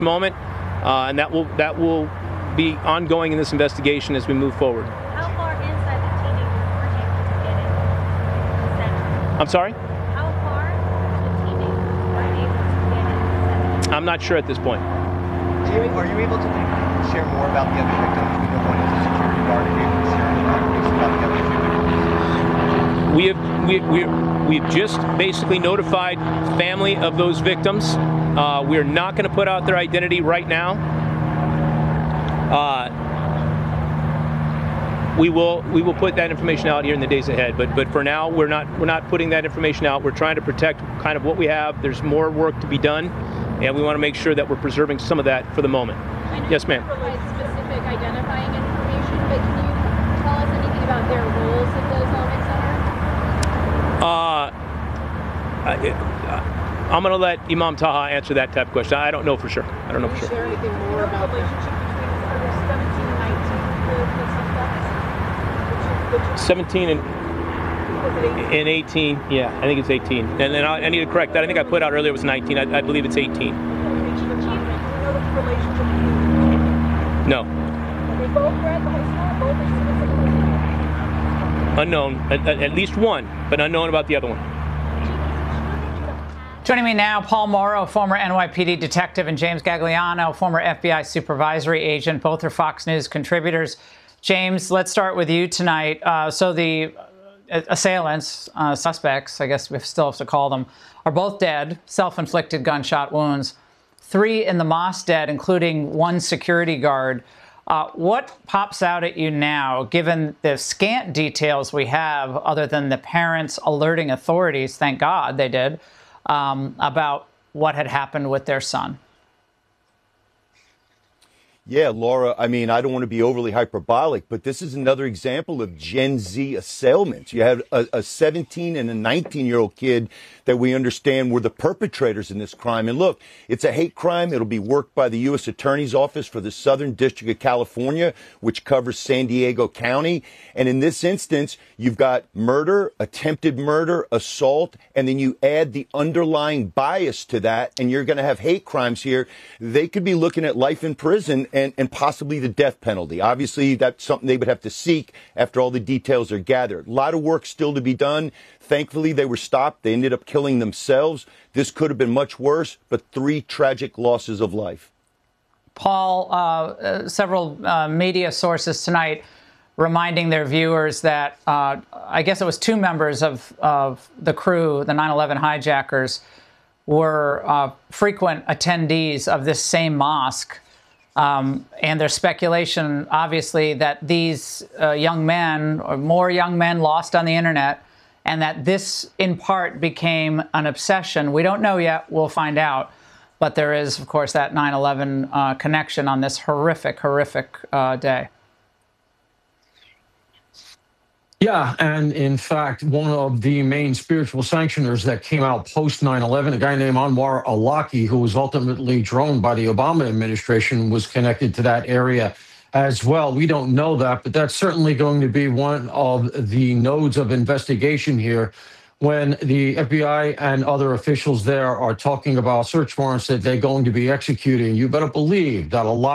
moment, and that will be ongoing in this investigation as we move forward. How far inside the teenagers were you able to get in the center? I'm sorry? How far the teenagers were able to get in the center? I'm not sure at this point. Jamie, are you able to share more about the other victims? We know one is a security guard. Are you able to share any information about the other two victims? We've just basically notified family of those victims. We're not going to put out their identity right now. We will put that information out here in the days ahead. But for now, we're not putting that information out. We're trying to protect kind of what we have. There's more work to be done, and we want to make sure that we're preserving some of that for the moment. Yes, ma'am. Provide specific identifying information, but can you tell us anything about their roles in the Islamic Center? I'm going to let Imam Taha answer that type of question. I don't know for sure. I don't know for sure. Can you share anything more about the relationship between 17 and 19, the suspects? 17 and 18. Yeah, I think it's 18. And then I need to correct that. I think I put out earlier it was 19. I believe it's 18. No. They both were at the high school? Both are students at the high school? Unknown. At least one, but unknown about the other one. Joining me now, Paul Mauro, former NYPD detective, and James Gagliano, former FBI supervisory agent. Both are Fox News contributors. James, let's start with you tonight. So the assailants, suspects, I guess we still have to call them, are both dead, self-inflicted gunshot wounds. 3 in the mosque dead, including 1 security guard. What pops out at you now, given the scant details we have, other than the parents alerting authorities, thank God they did, about what had happened with their son? Yeah, Laura, I mean, I don't want to be overly hyperbolic, but this is another example of Gen Z assailments. You have a 17 and a 19-year-old kid that we understand were the perpetrators in this crime. And look, it's a hate crime. It'll be worked by the U.S. Attorney's Office for the Southern District of California, which covers San Diego County. And in this instance, you've got murder, attempted murder, assault, and then you add the underlying bias to that, and you're going to have hate crimes here. They could be looking at life in prison and possibly the death penalty. Obviously, that's something they would have to seek after all the details are gathered. A lot of work still to be done. Thankfully, they were stopped. They ended up killing themselves. This could have been much worse, but 3 tragic losses of life. Paul, several media sources tonight reminding their viewers that I guess it was 2 members of the crew, the 9/11 hijackers, were frequent attendees of this same mosque. And there's speculation, obviously, that these young men, or more young men, lost on the internet, and that this, in part, became an obsession. We don't know yet. We'll find out. But there is, of course, that 9/11 connection on this horrific, horrific day. Yeah, and in fact, one of the main spiritual sanctioners that came out post 9/11, a guy named Anwar Awlaki, who was ultimately droned by the Obama administration, was connected to that area as well. We don't know that, but that's certainly going to be one of the nodes of investigation here when the FBI and other officials there are talking about search warrants that they're going to be executing. You better believe that a lot